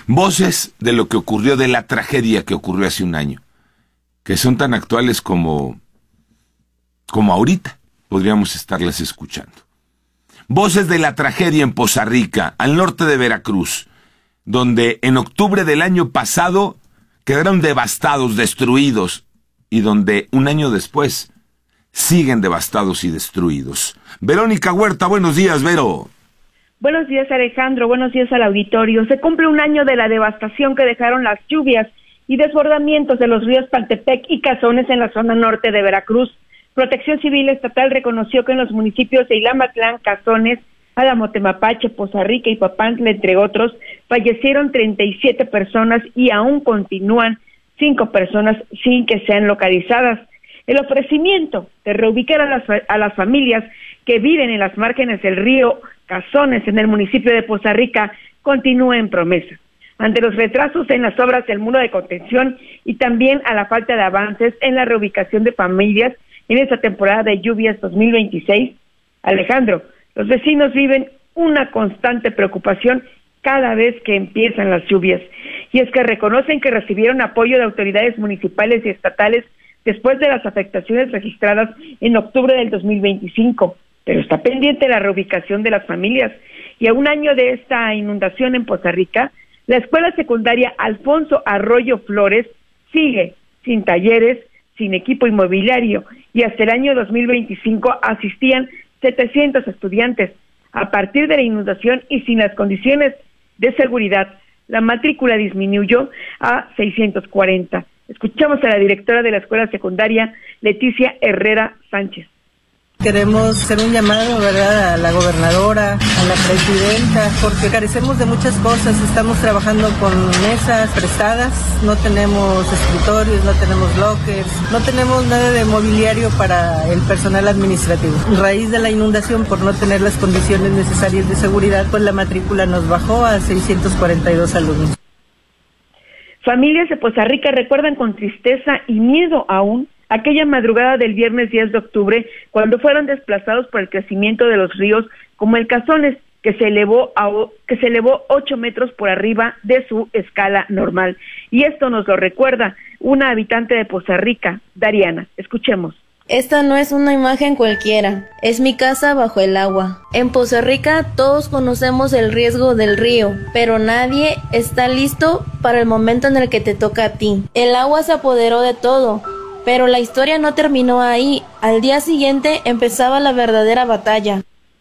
Voces de lo que ocurrió, de la tragedia que ocurrió hace un año, que son tan actuales como ahorita podríamos estarlas escuchando. Voces de la tragedia en Poza Rica, al norte de Veracruz, donde en octubre del año pasado quedaron devastados, destruidos, y donde un año después siguen devastados y destruidos. Verónica Huerta, buenos días, Vero. Buenos días, Alejandro, buenos días al auditorio. Se cumple un año de la devastación que dejaron las lluvias y desbordamientos de los ríos Pantepec y Cazones en la zona norte de Veracruz. Protección Civil Estatal reconoció que en los municipios de Ilamatlán, Cazones, Álamo, Temapache, Poza Rica y Papantla, entre otros, fallecieron 37 personas y aún continúan 5 personas sin que sean localizadas. El ofrecimiento de reubicar a las familias que viven en las márgenes del río Cazones en el municipio de Poza Rica continúa en promesa. Ante los retrasos en las obras del muro de contención y también a la falta de avances en la reubicación de familias en esta temporada de lluvias 2026, Alejandro, los vecinos viven una constante preocupación cada vez que empiezan las lluvias. Y es que reconocen que recibieron apoyo de autoridades municipales y estatales después de las afectaciones registradas en octubre del 2025, pero está pendiente la reubicación de las familias. Y a un año de esta inundación en Poza Rica, la escuela secundaria Alfonso Arroyo Flores sigue sin talleres, sin equipo inmobiliario, y hasta el año 2025 asistían 700 estudiantes. A partir de la inundación y sin las condiciones de seguridad, la matrícula disminuyó a 640. Escuchamos a la directora de la escuela secundaria, Leticia Herrera Sánchez. Queremos hacer un llamado, ¿verdad?, a la gobernadora, a la presidenta, porque carecemos de muchas cosas. Estamos trabajando con mesas prestadas, no tenemos escritorios, no tenemos lockers, no tenemos nada de mobiliario para el personal administrativo. A raíz de la inundación, por no tener las condiciones necesarias de seguridad, pues la matrícula nos bajó a 642 alumnos. Familias de Poza Rica recuerdan con tristeza y miedo aún aquella madrugada del viernes 10 de octubre, cuando fueron desplazados por el crecimiento de los ríos, como el Cazones, que se elevó 8 metros por arriba de su escala normal. Y esto nos lo recuerda una habitante de Poza Rica, Dariana. Escuchemos. Esta no es una imagen cualquiera, es mi casa bajo el agua. En Poza Rica todos conocemos el riesgo del río, pero nadie está listo para el momento en el que te toca a ti. El agua se apoderó de todo, pero la historia no terminó ahí. Al día siguiente empezaba la verdadera batalla.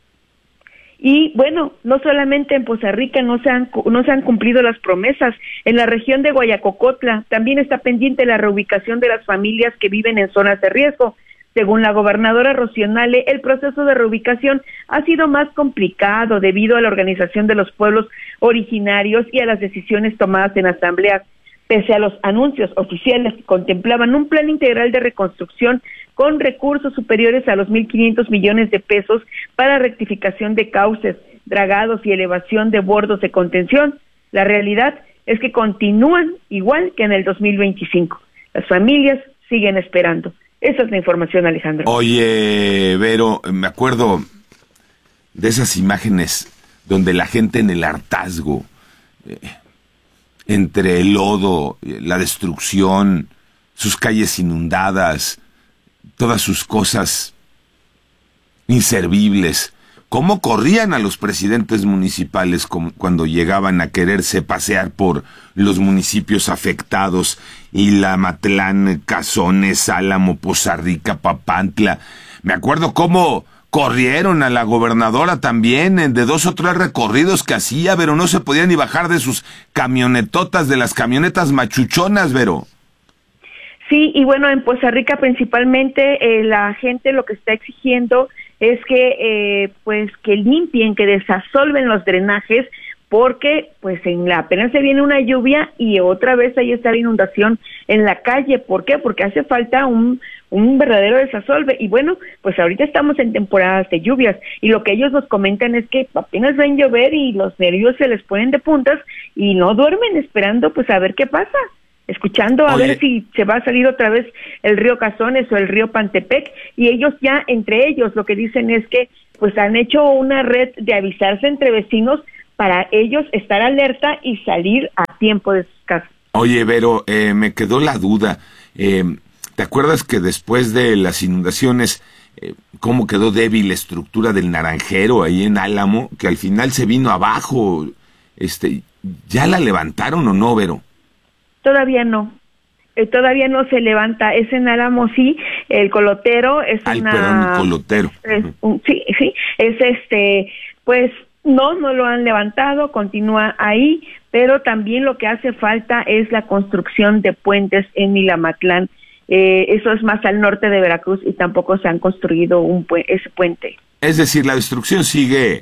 Y bueno, no solamente en Poza Rica no se han cumplido las promesas. En la región de Guayacocotla también está pendiente la reubicación de las familias que viven en zonas de riesgo. Según la gobernadora Rocío Nale, el proceso de reubicación ha sido más complicado debido a la organización de los pueblos originarios y a las decisiones tomadas en asambleas. Pese a los anuncios oficiales que contemplaban un plan integral de reconstrucción con recursos superiores a los 1.500 millones de pesos para rectificación de cauces, dragados y elevación de bordos de contención, la realidad es que continúan igual que en el 2025. Las familias siguen esperando. Esa es la información, Alejandro. Oye, Vero, me acuerdo de esas imágenes donde la gente en el hartazgo, entre el lodo, la destrucción, sus calles inundadas, todas sus cosas inservibles, cómo corrían a los presidentes municipales cuando llegaban a quererse pasear por los municipios afectados, Ilamatlán, Cazones, Álamo, Poza Rica, Papantla. Me acuerdo cómo corrieron a la gobernadora también de 2 o 3 recorridos que hacía, pero no se podía ni bajar de sus camionetotas, de las camionetas machuchonas, Vero. Sí, y bueno, en Poza Rica principalmente la gente lo que está exigiendo es que que limpien, que desasolven los drenajes, porque pues apenas se viene una lluvia y otra vez ahí está la inundación en la calle. ¿Por qué? Porque hace falta un verdadero desasolve. Y bueno, pues ahorita estamos en temporadas de lluvias y lo que ellos nos comentan es que apenas ven llover y los nervios se les ponen de puntas y no duermen esperando pues a ver qué pasa, escuchando a ver si se va a salir otra vez el río Cazones o el río Pantepec. Y ellos ya, entre ellos, lo que dicen es que pues han hecho una red de avisarse entre vecinos para ellos estar alerta y salir a a tiempo de sus casas. Oye, Vero, me quedó la duda. ¿Te acuerdas que después de las inundaciones, cómo quedó débil la estructura del Naranjero ahí en Álamo, que al final se vino abajo? ¿Ya la levantaron o no, Vero? Todavía no. Todavía no se levanta. Es en Álamo, sí. El Colotero es perdón, el Colotero. Sí, es pues no lo han levantado, continúa ahí, pero también lo que hace falta es la construcción de puentes en Milamatlán. Eso es más al norte de Veracruz y tampoco se han construido ese puente. Es decir, la destrucción sigue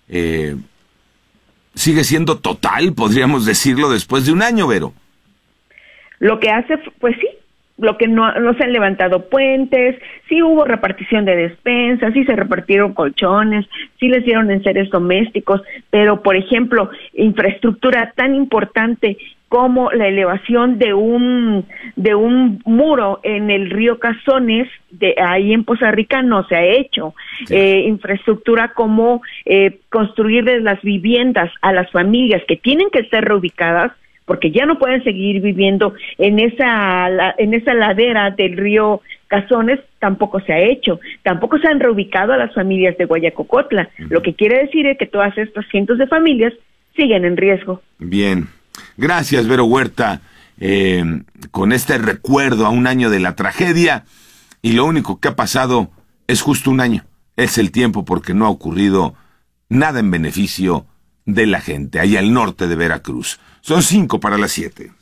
siendo total, podríamos decirlo, después de un año, Vero. Lo que hace, pues sí, lo que no se han levantado puentes, sí hubo repartición de despensas, sí se repartieron colchones, sí les dieron enseres domésticos, pero por ejemplo, infraestructura tan importante como la elevación de un muro en el río Cazones, ahí en Poza Rica, no se ha hecho. Sí. Infraestructura como construirles las viviendas a las familias que tienen que ser reubicadas, porque ya no pueden seguir viviendo en esa ladera del río Cazones, tampoco se ha hecho. Tampoco se han reubicado a las familias de Guayacocotla. Lo que quiere decir es que todas estas cientos de familias siguen en riesgo. Bien. Gracias, Vero Huerta, con este recuerdo a un año de la tragedia, y lo único que ha pasado es justo un año. Es el tiempo porque no ha ocurrido nada en beneficio de la gente, allá al norte de Veracruz. Son 5 para las 7.